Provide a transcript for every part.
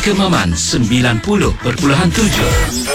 Kemaman 90.7.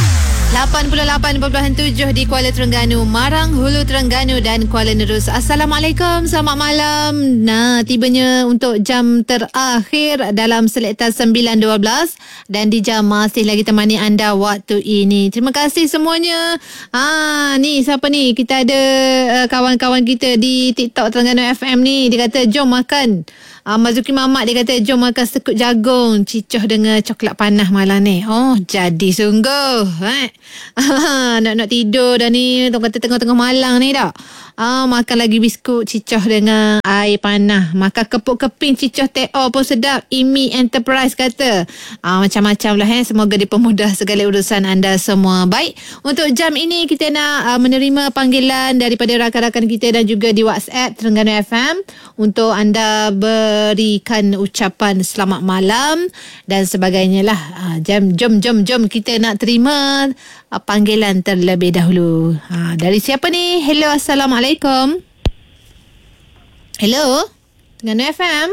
88.7 di Kuala Terengganu, Marang, Hulu Terengganu dan Kuala Nerus. Assalamualaikum, selamat malam. Nah, tibanya untuk jam terakhir dalam Selekta 9.12 dan di jam masih lagi temani anda waktu ini. Terima kasih semuanya. Ni siapa ni? Kita ada kawan-kawan kita di TikTok Terengganu FM ni. Dia kata jom makan. Mazuki Mamat dia kata jom makan sekut jagung cicoh dengan coklat panah malam ni. Oh, jadi sungguh. Nak tidur dah ni. Orang kata tengah-tengah malam ni dah. Makan lagi biskut cicoh dengan air panah. Makan kepuk keping cicoh teo pun sedap. Imi Enterprise kata. Macam-macam lah. Semoga dipermudah segala urusan anda semua. Baik, untuk jam ini kita nak menerima panggilan daripada rakan-rakan kita dan juga di WhatsApp Terengganu FM untuk anda berikan ucapan selamat malam dan sebagainya lah. Jom kita nak terima panggilan terlebih dahulu. Dari siapa ni? Hello, Assalamualaikum. Hello, Terengganu FM.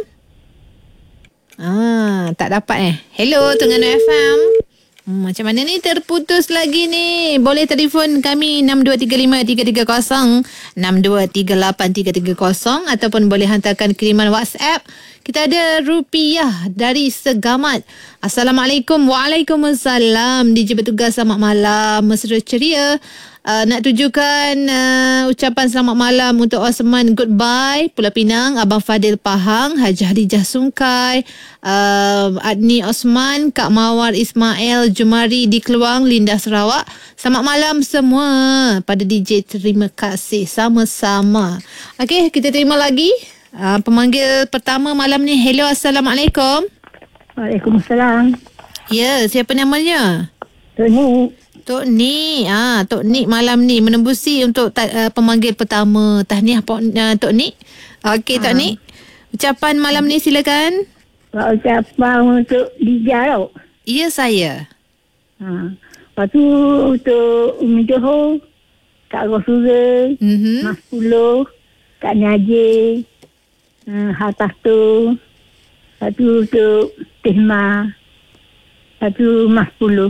Tak dapat Hello, Terengganu FM. Macam mana ni, terputus lagi ni. Boleh telefon kami 6235-330, 6238-330 ataupun boleh hantarkan kiriman WhatsApp. Kita ada rupiah dari Segamat. Assalamualaikum. Waalaikumsalam. DJ bertugas selamat malam. Mesra ceria. Nak tujukan ucapan selamat malam untuk Osman Goodbye Pulau Pinang, Abang Fadil Pahang, Haji Hadijah Sungkai, Adni Osman, Kak Mawar Ismail Jumari di Keluang, Lindah Sarawak. Selamat malam semua pada DJ. Terima kasih sama-sama. Okey, kita terima lagi pemanggil pertama malam ni. Hello, Assalamualaikum. Waalaikumsalam. Ya, siapa namanya? Tok Nik. Tok Nik malam ni menembusi untuk pemanggil pertama. Tahniah Tok Nik. Okey, Tok Nik. Ucapan malam ni silakan. Ucapan untuk Dija tau. Ya, saya. Lepas tu untuk Umi Johor, Kak Rosura, Mas Puloh, Kak Najib, Hatas tu. Lepas tu untuk Tehma. Lepas tu Mas Puloh.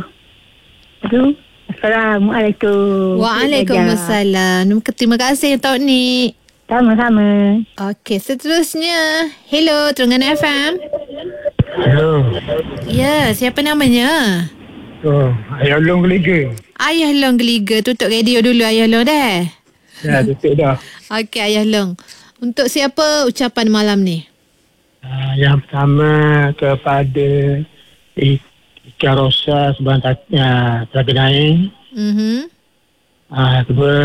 Assalamualaikum. Waalaikumsalam. Terima kasih Tok Nik. Sama-sama. Okey, seterusnya. Hello, Terengganu FM. Hello. Ya, siapa namanya? Ayah Long Geliga. Ayah Long Geliga. Tutup radio dulu Ayah Long dah. Ya, tutup dah. Okey, Ayah Long. Untuk siapa ucapan malam ni? Yang pertama kepada Ika Rosa Sebarang Teragenai. Kedua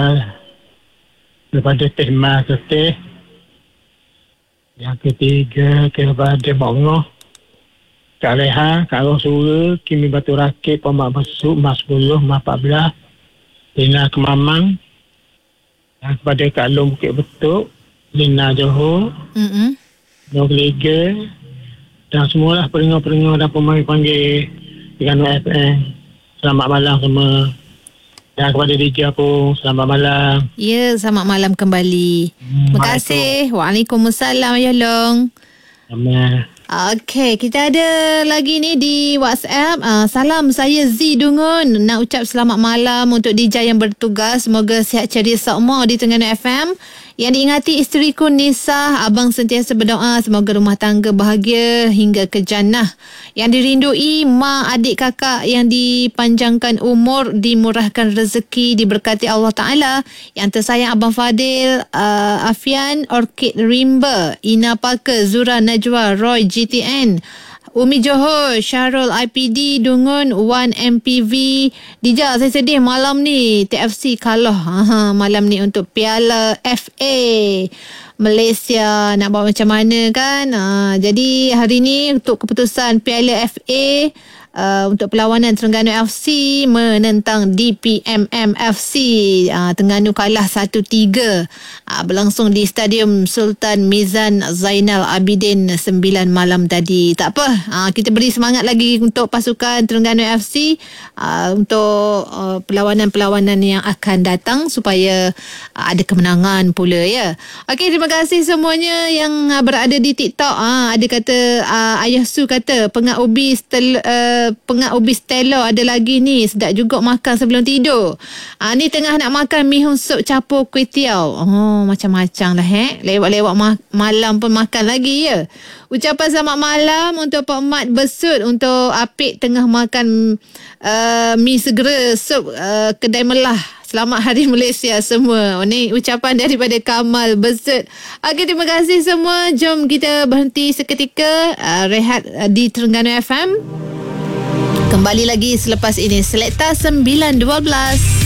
kepada Teh Mas Teh. Yang ketiga kepada Bongoh, Kak Leha, Kak Rosura, Kimi Batu Rakit, Pomak Besuk, Mas 10, Mas 14, Lina Kemamang. Dan kepada Kak Long Bukit Betuk, Lina Johor, Long Liga, dan semualah pendengar-pendengar dan pemanggil-panggil Terengganu FM. Selamat malam semua. Dan kepada DJ pun selamat malam. Ya, selamat malam kembali. Terima kasih. Waalaikumsalam Ayah Long. Amin. Okey, kita ada lagi ni di WhatsApp. Salam, saya Z Dungun. Nak ucap selamat malam untuk DJ yang bertugas. Semoga sihat ceria semua di Terengganu FM. Yang diingati isteriku Nisa, abang sentiasa berdoa semoga rumah tangga bahagia hingga ke jannah. Yang dirindui mak, adik, kakak yang dipanjangkan umur, dimurahkan rezeki, diberkati Allah Ta'ala. Yang tersayang Abang Fadil, Afian, Orchid Rimba, Ina Parker, Zura Najwa, Roy GTN, Umi Johor, Syarul IPD, Dungun, Wan MPV. Dija, saya sedih malam ni TFC kalah malam ni untuk Piala FA Malaysia. Nak buat macam mana kan? Jadi hari ni untuk keputusan Piala FA untuk perlawanan Terengganu FC menentang DPMM FC. Terengganu kalah 1-3. Berlangsung di Stadium Sultan Mizan Zainal Abidin 9 malam tadi. Tak apa, kita beri semangat lagi untuk pasukan Terengganu FC untuk perlawanan-perlawanan yang akan datang supaya ada kemenangan pula ya. Okey, terima kasih semuanya yang berada di TikTok. Ada kata Ayah Su kata pengak ubi Stella ada lagi ni, sedap juga makan sebelum tidur. Ni tengah nak makan mihun sup capur kuih tiaw. Macam-macam lah lewat-lewat malam pun makan lagi ya. Ucapan selamat malam untuk Pak Mat Besut, untuk Apik tengah makan mi segera sup kedai Melah. Selamat Hari Malaysia semua. Ni ucapan daripada Kamal Besut. Okey, terima kasih semua. Jom kita berhenti seketika, rehat di Terengganu FM. Kembali lagi selepas ini. Selekta 9.12.